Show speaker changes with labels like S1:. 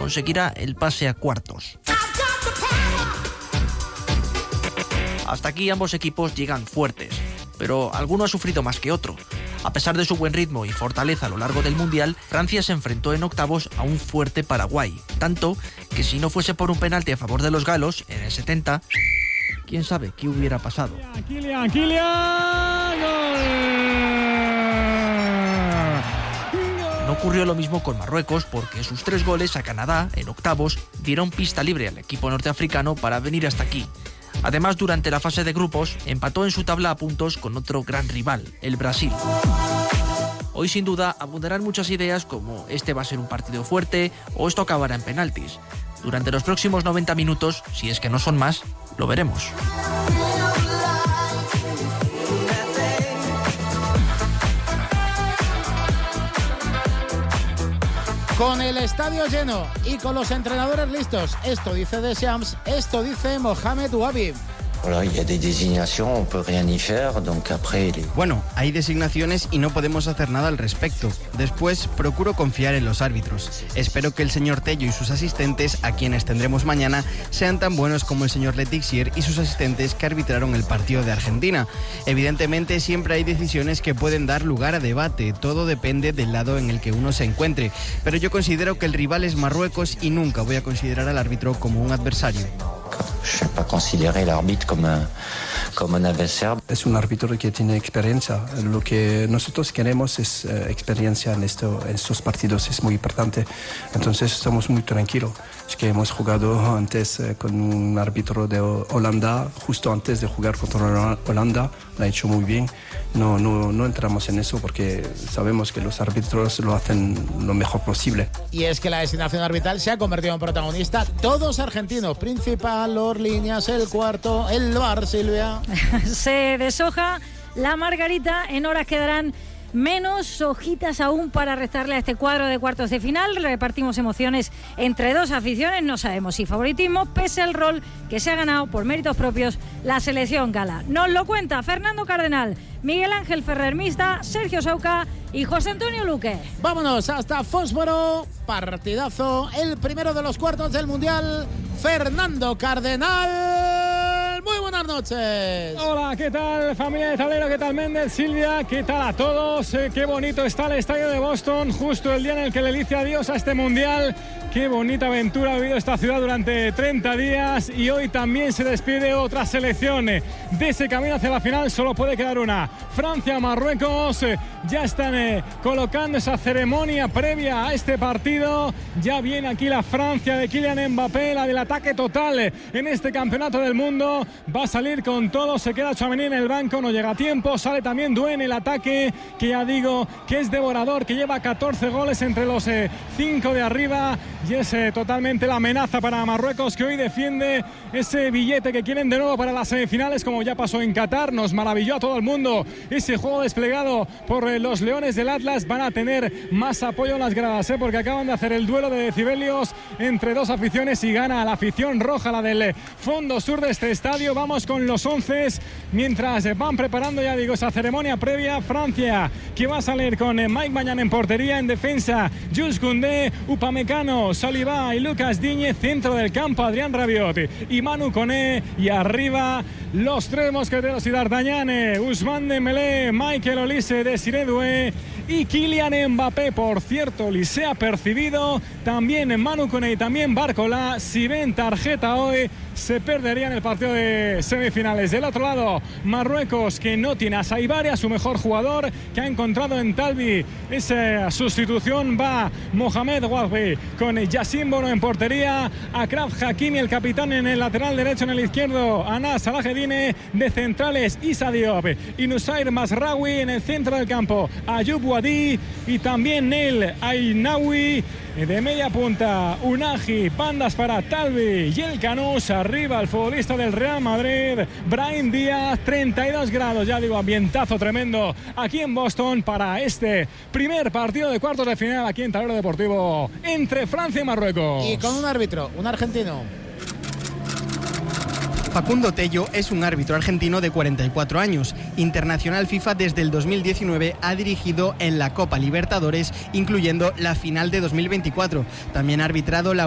S1: conseguirá el pase a cuartos. Hasta aquí ambos equipos llegan fuertes, pero alguno ha sufrido más que otro. A pesar de su buen ritmo y fortaleza a lo largo del Mundial, Francia se enfrentó en octavos a un fuerte Paraguay, tanto que si no fuese por un penalti a favor de los galos en el 70, quién sabe qué hubiera pasado.
S2: Kylian, gol.
S1: No ocurrió lo mismo con Marruecos porque sus 3 goles a Canadá en octavos dieron pista libre al equipo norteafricano para venir hasta aquí. Además, durante la fase de grupos, empató en su tabla a puntos con otro gran rival, el Brasil. Hoy, sin duda, abundarán muchas ideas como este va a ser un partido fuerte o esto acabará en penaltis. Durante los próximos 90 minutos, si es que no son más, lo veremos.
S3: Con el estadio lleno y con los entrenadores listos, esto dice Deschamps, esto dice Mohamed Ouabi.
S4: Bueno, hay designaciones y no podemos hacer nada al respecto. Después, procuro confiar en los árbitros. Espero que el señor Tello y sus asistentes, a quienes tendremos mañana, sean tan buenos como el señor Letixier y sus asistentes que arbitraron el partido de Argentina. Evidentemente, siempre hay decisiones que pueden dar lugar a debate. Todo depende del lado en el que uno se encuentre. Pero yo considero que el rival es Marruecos y nunca voy a considerar al árbitro como un adversario.
S5: Je ne vais pas considérer l'arbitre comme un adversaire.
S6: Es un árbitro que tiene experiencia. Lo que nosotros queremos es experiencia en estos partidos, es muy importante. Entonces estamos muy tranquilos. Es que hemos jugado antes con un árbitro de Holanda, justo antes de jugar contra Holanda, lo ha hecho muy bien. No entramos en eso porque sabemos que los árbitros lo hacen lo mejor posible.
S3: Y es que la designación arbitral se ha convertido en protagonista. Todos argentinos, Principal, Orliñas, el cuarto, el VAR, Silvia.
S7: Se deshoja la margarita, en horas quedarán menos hojitas aún para restarle a este cuadro de cuartos de final. Repartimos emociones entre dos aficiones, no sabemos si favoritismo, pese al rol que se ha ganado por méritos propios la selección gala. Nos lo cuenta Fernando Cardenal, Miguel Ángel Ferrer Mista, Sergio Sauca y José Antonio Luque.
S3: Vámonos hasta Fósforo, partidazo, el primero de los cuartos del Mundial. Fernando Cardenal, muy buenas noches.
S2: Hola, ¿qué tal familia de tablero? ¿Qué tal Méndez, Silvia? ¿Qué tal a todos? Qué bonito está el estadio de Boston, justo el día en el que le dice adiós a este Mundial. Qué bonita aventura ha vivido esta ciudad durante 30 días y hoy también se despide otra selección. De ese camino hacia la final solo puede quedar una. Francia-Marruecos ya están colocando esa ceremonia previa a este partido. Ya viene aquí la Francia de Kylian Mbappé, la del ataque total en este campeonato del mundo. Va a salir con todo, se queda Tchouaméni en el banco, no llega a tiempo. Sale también Doué en el ataque, que ya digo que es devorador, que lleva 14 goles entre los 5 de arriba. Y es totalmente la amenaza para Marruecos, que hoy defiende ese billete que quieren de nuevo para las semifinales, como ya pasó en Qatar. Nos maravilló a todo el mundo ese juego desplegado por los Leones del Atlas. Van a tener más apoyo en las gradas, porque acaban de hacer el duelo de decibelios entre dos aficiones y gana la afición roja, la del fondo sur de este estadio. Vamos con los 11 mientras van preparando, ya digo, esa ceremonia previa. Francia, que va a salir con Mike Maignan en portería, en defensa Jules Koundé, Upamecano, Saliba y Lucas Digne, centro del campo Adrien Rabiot y Manu Koné, y arriba los tres mosqueteros y D'Artagnan, Ousmane Dembélé, Michael Olise, Desiré Doué y Kylian Mbappé. Por cierto, Olise ha percibido también Manu Koné y también Barcola. Si ven tarjeta hoy, se perdería en el partido de semifinales. Del otro lado, Marruecos, que no tiene a Saibari, a su mejor jugador, que ha encontrado en Talbi esa sustitución. Va Mohamed Ouabi con Yacine Bono en portería, Achraf Hakimi, el capitán, en el lateral derecho, en el izquierdo Anas Salahedine, de centrales Issa Diop y Nusair Mazraoui, en el centro del campo Ayoub Wadi y también Neil Ainaoui. De media punta, Unagi, bandas para Talbi y el Canús. Arriba el futbolista del Real Madrid, Brahim Díaz. 32 grados, ya digo, ambientazo tremendo aquí en Boston para este primer partido de cuartos de final aquí en Tablero Deportivo entre Francia y Marruecos.
S3: Y con un árbitro, un argentino.
S4: Facundo Tello es un árbitro argentino de 44 años. Internacional FIFA desde el 2019, ha dirigido en la Copa Libertadores, incluyendo la final de 2024. También ha arbitrado la